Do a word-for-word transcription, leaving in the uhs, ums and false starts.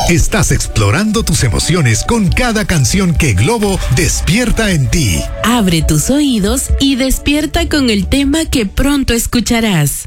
Estás explorando tus emociones con cada canción que Globo despierta en ti. Abre tus oídos y despierta con el tema que pronto escucharás.